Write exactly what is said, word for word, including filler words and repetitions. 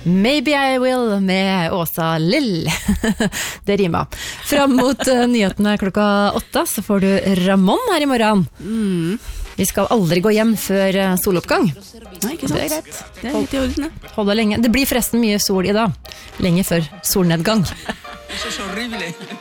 Maybe I will med Åsa Lill. Det rimer. Fram mot uh, nyhetene klokka åtte, så får du Ramon her i morgen. Mm. Vi skal aldri gå hjem før uh, soloppgang. Nei, ikke sant? Det er greit. Det er litt i orden, det. Hold deg lenge. Det blir forresten mye sol i dag. Lenge før solnedgang. Eso es horrible.